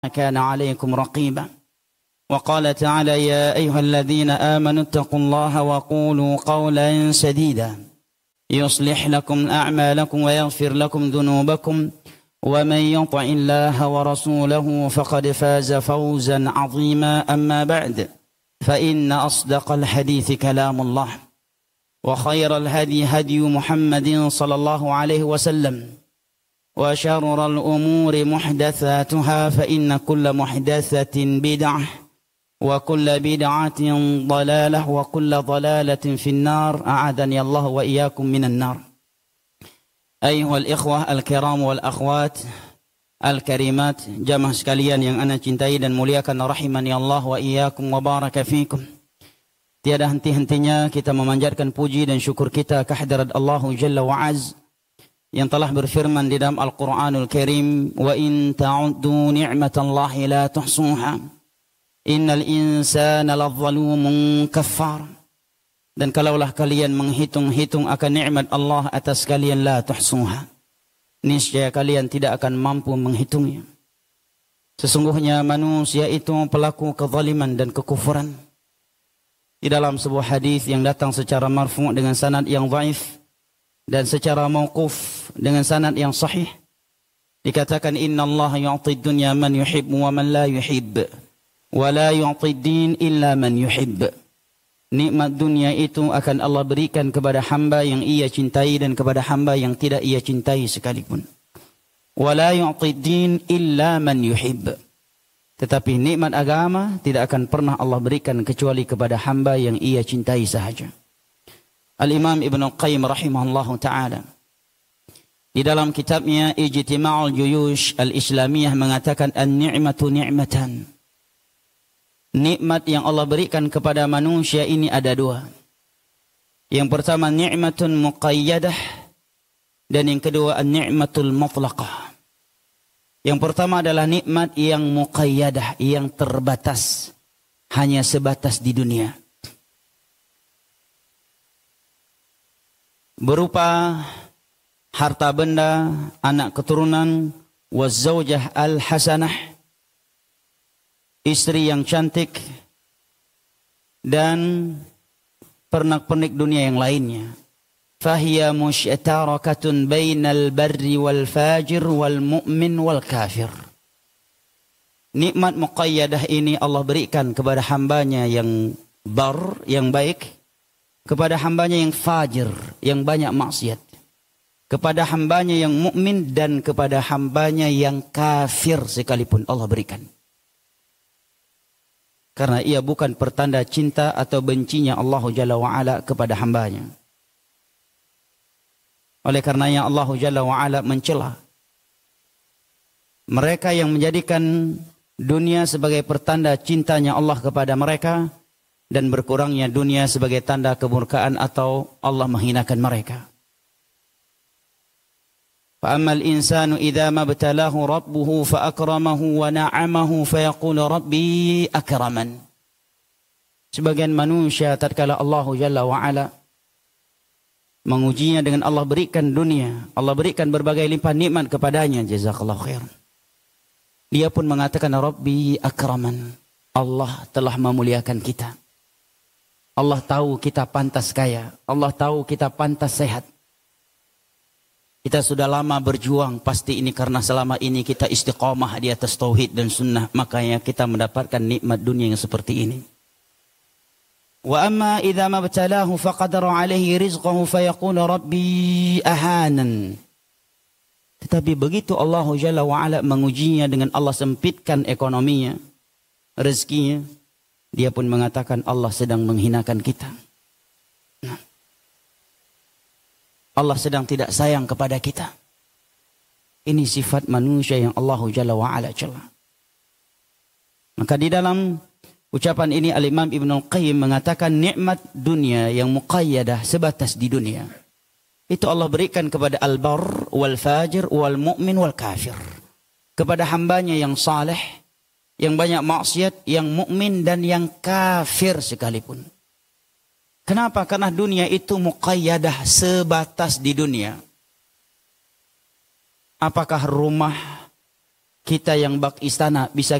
كان عليكم رقيبا وقال تعالى يا أيها الذين آمنوا اتقوا الله وقولوا قولا سديدا يصلح لكم أعمالكم ويغفر لكم ذنوبكم ومن يطع الله ورسوله فقد فاز فوزا عظيما أما بعد فإن أصدق الحديث كلام الله وخير الهدي هدي محمد صلى الله عليه وسلم وشر الأمور محدثاتها فإن كل محدثة بدعة وكل بدعة ضلالة وكل ضلالة في النار أعاذني الله وإياكم من النار. أيها الإخوة الكرام والأخوات الكريمات, jamaah sekalian yang ana cintai dan muliakan, rahimani Allah wa iyyakum wa baraka fikum. Tiada henti-hentinya kita memanjatkan puji dan syukur kita kehadirat Allah Jalla wa Az yang telah berfirman di dalam Al-Quranul Karim, wa in ta'uddu ni'matallahi la tuhsuha innal insana ladzalumun kaffar. Dan kalaulah kalian menghitung-hitung akan nikmat Allah atas kalian, la tuhsuha, niscaya kalian tidak akan mampu menghitungnya. Sesungguhnya manusia itu pelaku kezaliman dan kekufuran. Di dalam sebuah hadis yang datang secara marfu' dengan sanad yang dhaif dan secara mauquf dengan sanad yang sahih, dikatakan innallaha yu'ti dunya man yuhibbu wa man la yuhibb wa la yu'ti din illa man yuhibb. Nikmat dunia itu akan Allah berikan kepada hamba yang ia cintai dan kepada hamba yang tidak ia cintai sekalipun. Wa la yu'ti din illa man yuhibb. Tetapi nikmat agama tidak akan pernah Allah berikan kecuali kepada hamba yang ia cintai sahaja. Al-Imam Ibn Al-Qayyim rahimahullahu ta'ala di dalam kitabnya Ijtima'ul Juyush Al-Islamiyah mengatakan an-ni'matu ni'matan. Nikmat yang Allah berikan kepada manusia ini ada dua. Yang pertama ni'matun muqayyadah dan yang kedua an-ni'matul mutlaqah. Yang pertama adalah nikmat yang muqayyadah, yang terbatas, hanya sebatas di dunia. Berupa harta benda, anak keturunan, wazzaujah al-hasanah, istri yang cantik, dan pernak-pernik dunia yang lainnya. Fahiya musytarakatun bainal barri wal fajir wal mu'min wal kafir. Nikmat muqayyadah ini Allah berikan kepada hambanya yang bar, yang baik, kepada hambanya yang fajir, yang banyak maksiat, kepada hambanya yang mukmin dan kepada hambanya yang kafir sekalipun Allah berikan. Karena ia bukan pertanda cinta atau bencinya Allah Jalla wa'ala kepada hambanya. Oleh karenanya Allah Jalla wa'ala mencela mereka yang menjadikan dunia sebagai pertanda cintanya Allah kepada mereka dan berkurangnya dunia sebagai tanda kemurkaan atau Allah menghinakan mereka. Fa'ammal insanu idza mabtalahu rabbuhu fa'akramahu wa na'amahu fayaqulu rabbi akraman. Sebagian manusia tatkala Allah Jalla wa Ala mengujinya dengan Allah berikan dunia, Allah berikan berbagai limpahan nikmat kepadanya, jazakallahu khair, dia pun mengatakan rabbi akraman. Allah telah memuliakan kita. Allah tahu kita pantas kaya. Allah tahu kita pantas sehat. Kita sudah lama berjuang. Pasti ini karena selama ini kita istiqamah di atas tauhid dan sunnah. Makanya kita mendapatkan nikmat dunia yang seperti ini. Wa amma idza mabtalahu faqadara alaihi rizqahu fayaqulu rabbi ahanan. Tetapi begitu Allah Jalla wa Ala mengujinya dengan Allah sempitkan ekonominya, rezekinya, dia pun mengatakan Allah sedang menghinakan kita. Allah sedang tidak sayang kepada kita. Ini sifat manusia yang Allah Jalla wa Ala cela. Maka di dalam ucapan ini Al-Imam Ibn Al-Qayyim mengatakan nikmat dunia yang muqayyadah sebatas di dunia. Itu Allah berikan kepada al-bar wal fajir wal mu'min wal kafir. Kepada hambanya yang saleh, yang banyak maksiat, yang mukmin dan yang kafir sekalipun. Kenapa? Karena dunia itu muqayyadah, sebatas di dunia. Apakah rumah, kita yang bak istana bisa